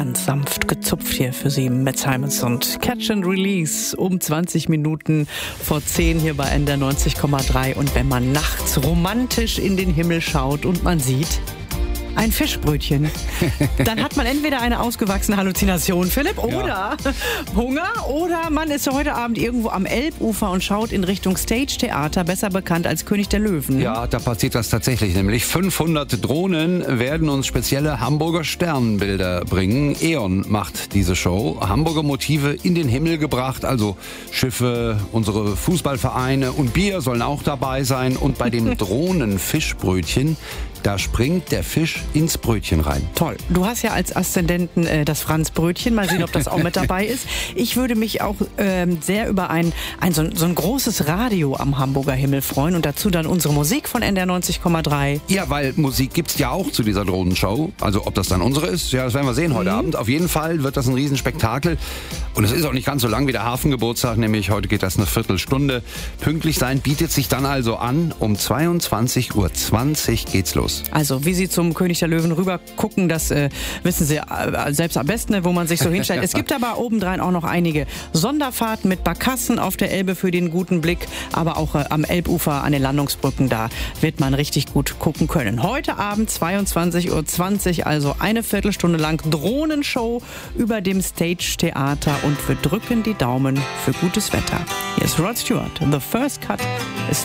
ganz sanft gezupft hier für Sie mit Simons und Catch and Release um 20 Minuten vor 10 hier bei NDR 90,3. Und wenn man nachts romantisch in den Himmel schaut und man sieht ein Fischbrötchen, dann hat man entweder eine ausgewachsene Halluzination, Philipp, oder Hunger, oder man ist heute Abend irgendwo am Elbufer und schaut in Richtung Stage Theater, besser bekannt als König der Löwen. Ja, da passiert das tatsächlich, nämlich 500 Drohnen werden uns spezielle Hamburger Sternbilder bringen. E.ON macht diese Show. Hamburger Motive in den Himmel gebracht, also Schiffe, unsere Fußballvereine und Bier sollen auch dabei sein. Und bei dem Drohnenfischbrötchen, da springt der Fisch ins Brötchen rein. Toll. Du hast ja als Aszendenten das Franzbrötchen. Mal sehen, ob das auch mit dabei ist. Ich würde mich auch sehr über so ein großes Radio am Hamburger Himmel freuen und dazu dann unsere Musik von NDR 90,3. Ja, weil Musik gibt's ja auch zu dieser Drohnenshow. Also ob das dann unsere ist, ja, das werden wir sehen heute Abend. Auf jeden Fall wird das ein Riesenspektakel. Und es ist auch nicht ganz so lang wie der Hafengeburtstag, nämlich heute geht das eine Viertelstunde. Pünktlich sein bietet sich dann also an. Um 22:20 Uhr geht's los. Also, wie Sie zum König der Löwen rüber gucken, das wissen Sie selbst am besten, wo man sich so hinstellt. Es gibt aber obendrein auch noch einige Sonderfahrten mit Barkassen auf der Elbe für den guten Blick, aber auch am Elbufer an den Landungsbrücken, da wird man richtig gut gucken können. Heute Abend 22:20 Uhr, also eine Viertelstunde lang Drohnenshow über dem Stage Theater und wir drücken die Daumen für gutes Wetter. Hier ist Rod Stewart. The First Cut ist